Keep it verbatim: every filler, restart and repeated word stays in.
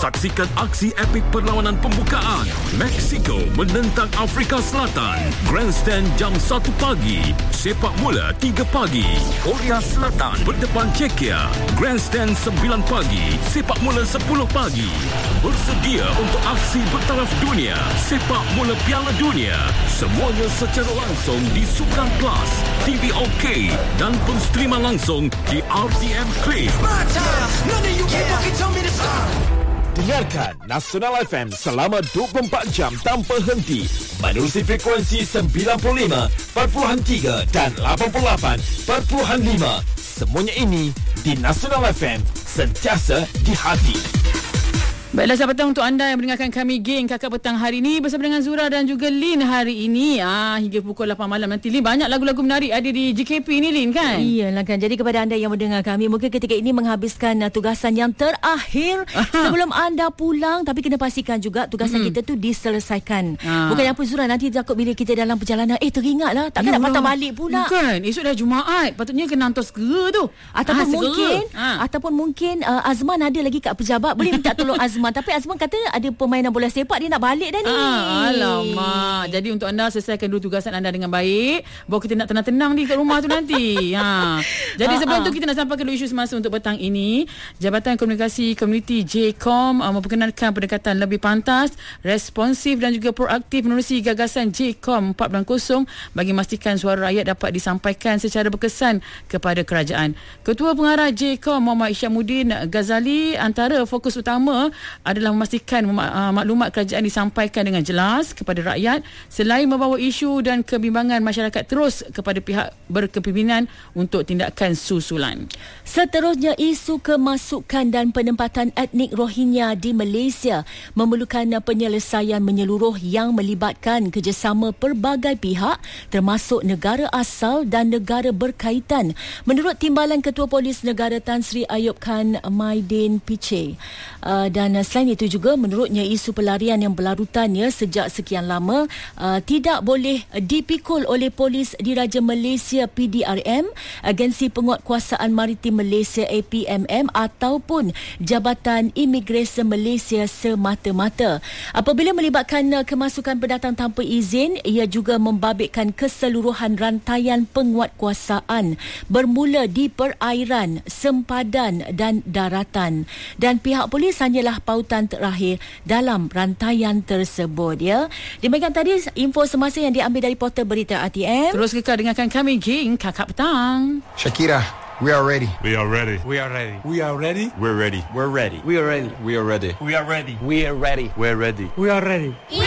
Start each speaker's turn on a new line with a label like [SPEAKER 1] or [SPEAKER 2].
[SPEAKER 1] Saksikan aksi epik perlawanan pembukaan Mexico menentang Afrika Selatan. Grandstand jam satu pagi, sepak bola tiga pagi. Korea Selatan berdepan Czechia. Grandstand sembilan pagi, sepak bola sepuluh pagi. Bersedia untuk aksi bertaraf dunia, sepak bola Piala Dunia. Semuanya secara langsung di Sukan Plus, T V OK dan pun streaman langsung di R T M Play.
[SPEAKER 2] Dengarkan Nasional F M selama dua puluh empat jam tanpa henti menerusi frekuensi sembilan puluh lima perpuluhan tiga dan lapan puluh lapan perpuluhan lima. Semuanya ini di Nasional F M, sentiasa di hati.
[SPEAKER 3] Baiklah sahabat petang, untuk anda yang mendengarkan kami geng Kakak Petang hari ini bersama dengan Zura dan juga Lin hari ini ah, hingga pukul lapan malam nanti. Lin, banyak lagu-lagu menarik ada di J K P ni Lin kan?
[SPEAKER 4] Iyalah kan. Jadi kepada anda yang mendengar kami, mungkin ketika ini menghabiskan uh, tugasan yang terakhir Aha. sebelum anda pulang, tapi kena pastikan juga tugasan hmm. kita tu diselesaikan. Ah. Bukan apa Zura, nanti takut bila kita dalam perjalanan eh teringat lah takkan nak patah balik pula.
[SPEAKER 3] Bukan, esok dah Jumaat, patutnya kena hantar segera tu.
[SPEAKER 4] Ataupun
[SPEAKER 3] ah,
[SPEAKER 4] mungkin
[SPEAKER 3] ah.
[SPEAKER 4] ataupun mungkin uh, Azman ada lagi kat pejabat, boleh minta tolong Azman. Tapi Azman kata ada permainan bola sepak, dia nak balik dah ni.
[SPEAKER 3] Ah, alamak. Jadi untuk anda selesaikan dulu tugasan anda dengan baik, baru kita nak tenang-tenang di kat rumah tu nanti. Ha. Jadi sebelum tu kita nak sampaikan dulu isu semasa untuk petang ini. Jabatan Komunikasi Komuniti J C O M uh, memperkenalkan pendekatan lebih pantas, responsif dan juga proaktif menerusi gagasan J C O M empat kosong bagi memastikan suara rakyat dapat disampaikan secara berkesan kepada kerajaan. Ketua Pengarah J C O M Muhammad Isyamuddin Ghazali, antara fokus utama adalah memastikan maklumat kerajaan disampaikan dengan jelas kepada rakyat selain membawa isu dan kebimbangan masyarakat terus kepada pihak berkepimpinan untuk tindakan susulan.
[SPEAKER 4] Seterusnya, isu kemasukan dan penempatan etnik Rohingya di Malaysia memerlukan penyelesaian menyeluruh yang melibatkan kerjasama pelbagai pihak termasuk negara asal dan negara berkaitan, menurut Timbalan Ketua Polis Negara Tan Sri Ayub Khan Maidin Piche. Uh, dan selain itu juga menurutnya isu pelarian yang berlarutannya sejak sekian lama uh, tidak boleh dipikul oleh Polis Diraja Malaysia P D R M, Agensi Penguatkuasaan Maritim Malaysia A P M M ataupun Jabatan Imigresen Malaysia semata-mata. Apabila melibatkan uh, kemasukan pendatang tanpa izin, ia juga membabitkan keseluruhan rantaian penguatkuasaan bermula di perairan, sempadan dan daratan. Dan pihak polis hanyalah pautan terakhir dalam rantaian tersebut ya. Demikian tadi info semasa yang diambil dari portal berita R T M.
[SPEAKER 3] Terus kekal dengarkan kami geng Kakak Petang.
[SPEAKER 5] Shakira, we are ready.
[SPEAKER 6] We are ready.
[SPEAKER 5] We are ready.
[SPEAKER 6] We are ready.
[SPEAKER 5] We're ready.
[SPEAKER 6] We're ready.
[SPEAKER 5] We are ready.
[SPEAKER 6] We are ready.
[SPEAKER 5] We are ready.
[SPEAKER 6] We are ready.
[SPEAKER 5] We're ready.
[SPEAKER 6] We're ready.
[SPEAKER 5] We are ready.